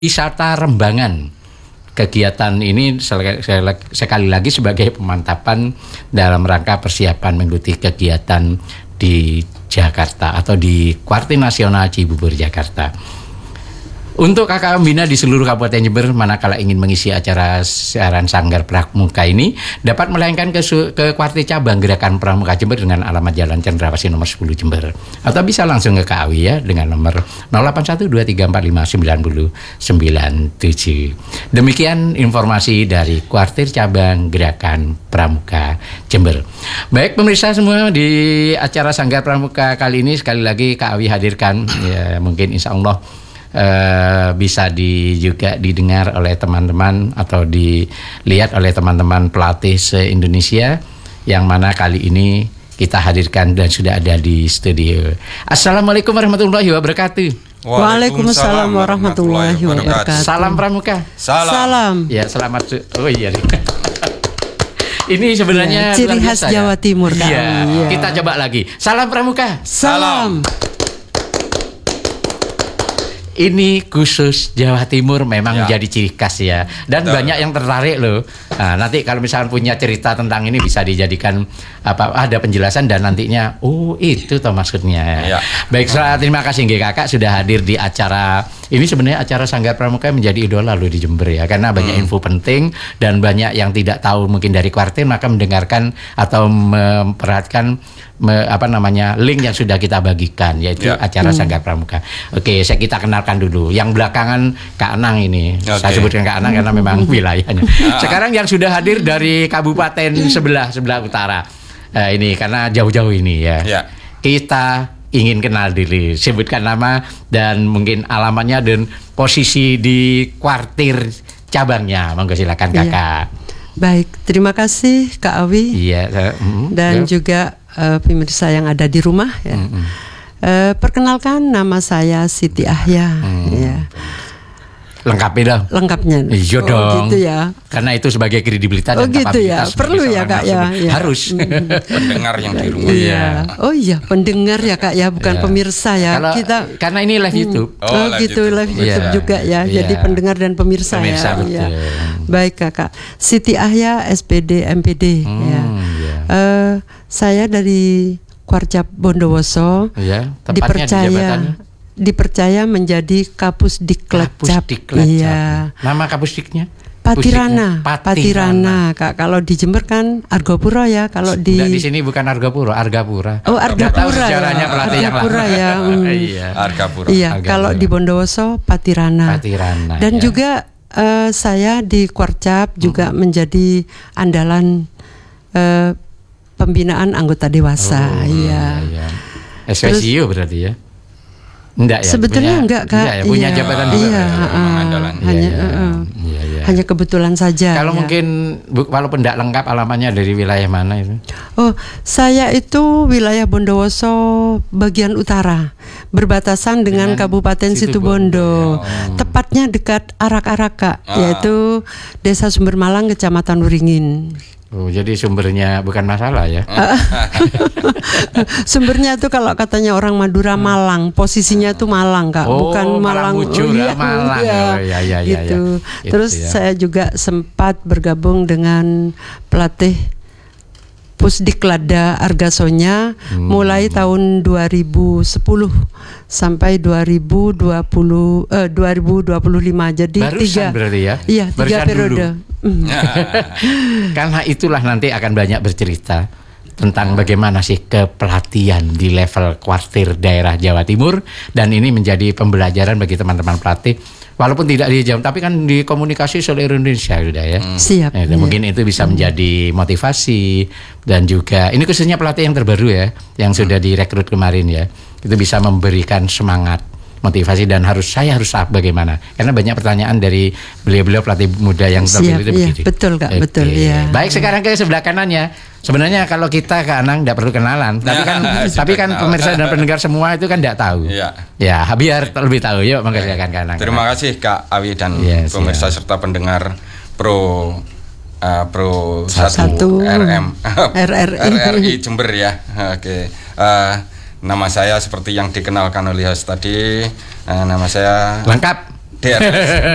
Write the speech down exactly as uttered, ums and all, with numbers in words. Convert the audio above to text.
Wisata Rembangan. Kegiatan ini sekali lagi sebagai pemantapan dalam rangka persiapan mengikuti kegiatan di Jakarta atau di Kuartir Nasional Cibubur, Jakarta. Untuk Kakak Pembina di seluruh Kabupaten Jember, manakala ingin mengisi acara siaran Sanggar Pramuka ini, dapat melayangkan ke, ke Kuartir Cabang Gerakan Pramuka Jember dengan alamat Jalan Cendrawasih nomor sepuluh Jember. Atau bisa langsung ke K A W I ya dengan nomor nol delapan satu dua tiga empat lima sembilan nol sembilan tujuh. Demikian informasi dari Kuartir Cabang Gerakan Pramuka Jember. Baik pemirsa semua, di acara Sanggar Pramuka kali ini sekali lagi K A W I hadirkan, ya mungkin insya Allah Uh, bisa di, juga didengar oleh teman-teman atau dilihat oleh teman-teman pelatih se-Indonesia yang mana kali ini kita hadirkan dan sudah ada di studio. Assalamualaikum warahmatullahi wabarakatuh. Waalaikumsalam warahmatullahi wabarakatuh. Salam Pramuka. Salam. Salam. Ya selamat. Oh iya. Ini sebenarnya ya, ciri khas Jawa Timur kan. Ya, ya. Kita coba lagi. Salam Pramuka. Salam. Ini khusus Jawa Timur memang ya. Jadi ciri khas ya. Dan Betul. Banyak yang tertarik loh. Nah, nanti kalau misalkan punya cerita tentang ini bisa dijadikan apa ada penjelasan dan nantinya oh itu toh maksudnya. Ya. Baik, terima kasih nggih Kakak sudah hadir di acara ini. Sebenarnya acara Sanggar Pramuka menjadi idola loh di Jember ya, karena banyak hmm. info penting dan banyak yang tidak tahu mungkin dari Kuartir, maka mendengarkan atau memperhatikan me, apa namanya link yang sudah kita bagikan, yaitu ya. Acara hmm. Sanggar Pramuka. Oke, saya kita kenalkan dulu. Yang belakangan Kak Anang ini. Okay. Saya sebutkan Kak Anang karena memang wilayahnya. Sekarang yang sudah hadir dari kabupaten sebelah sebelah utara. Nah, ini karena jauh-jauh ini ya. ya. Kita ingin kenal diri, sebutkan nama dan mungkin alamatnya dan posisi di Kuartir cabangnya. Monggo silakan Kakak. Ya. Baik, terima kasih Kak Awi. Iya. Uh, mm, dan ya. juga uh, pemirsa yang ada di rumah. Ya. Mm, mm. Uh, perkenalkan nama saya Siti Ahya. Mm. Ya. Lengkapnya dong. Lengkapnya. Iya oh, dong. Gitu ya. Karena itu sebagai kredibilitas oh, dan gitu ya. Perlu ya Kak ya, ya. Harus. Pendengar yang di rumah. Iya. Oh iya, pendengar ya Kak ya, bukan ya. Pemirsa ya. Kalau, Kita karena ini live YouTube. Oh, oh live gitu, YouTube. live YouTube yeah. juga ya. Yeah. Jadi pendengar dan pemirsa, pemirsa ya. ya. Baik Kakak. Siti Ahya S P D M P D hmm, ya. Yeah. Uh, saya dari Kuarcap Bondowoso. Yeah. Dipercaya dipercaya menjadi Kapusdiklat Cap. Iya. Nama Kapusdiknya? Patirana. Patirana. Patirana. Kak, kalau di Jember kan Argopuro ya, kalau di Nggak, di sini bukan Argopuro, Argapura. Oh, Argapura. Tahu sejarahnya ya. pelatih yang Argapura ya. Hmm. Iya. Argapura. Iya, Argapura. Kalau di Bondowoso Patirana. Patirana. Dan ya. juga uh, saya di Kuarcap hmm. juga menjadi andalan uh, pembinaan anggota dewasa. Oh, iya. iya. S W S I U berarti ya. Enggak ya. Sebetulnya punya, enggak Kak. Enggak ya, punya iya, jabatan iya, juga. Iya, uh, hanya iya, uh, uh, iya, iya. hanya kebetulan saja. Kalau ya. mungkin walaupun enggak lengkap alamannya dari wilayah mana itu? Oh, saya itu wilayah Bondowoso bagian utara, berbatasan dengan, dengan Kabupaten Situbondo. Oh. Tepatnya dekat Arak-Arak Kak, ah. yaitu Desa Sumbermalang, Kecamatan Uringin. Oh, jadi sumbernya bukan masalah ya? Sumbernya tuh kalau katanya orang Madura Malang, posisinya tuh Malang Kak, oh, bukan Malang. Malang Ujur, oh, iya, Malang. Iya, oh, ya, ya, gitu. Ya, ya. Terus Itu, ya. saya juga sempat bergabung dengan pelatih Pusdiklada Argasonya hmm. mulai tahun dua ribu sepuluh sampai dua ribu dua puluh eh, dua ribu dua puluh lima. Jadi Barusan tiga berarti ya? Iya, tiga periode. Mm. Karena itulah nanti akan banyak bercerita tentang bagaimana sih kepelatihan di level Kuartir daerah Jawa Timur, dan ini menjadi pembelajaran bagi teman-teman pelatih. Walaupun tidak di jam, tapi kan di komunikasi seluruh Indonesia sudah ya. Hmm. Siap. Ya, mungkin itu bisa menjadi motivasi, dan juga ini khususnya pelatih yang terbaru ya, yang sudah direkrut kemarin ya, itu bisa memberikan semangat, motivasi, dan harus saya harus bagaimana, karena banyak pertanyaan dari beliau-beliau pelatih muda yang terpilih itu iya, begitu. Betul Kak, Oke. betul ya. Baik, sekarang ke sebelah kanannya. Sebenarnya kalau kita ke Anang tidak perlu kenalan, tapi kan tapi kan pemirsa dan pendengar semua itu kan tidak tahu. Ya, ya biar lebih tahu. Yuk, monggo silakan ke Anang. Terima kasih Kak Awi dan yes, pemirsa ya. serta pendengar Pro uh, Pro satu R M R R I. R R I Jember ya. Oke. Uh, nama saya seperti yang dikenalkan oleh host tadi. Uh, nama saya lengkap. D R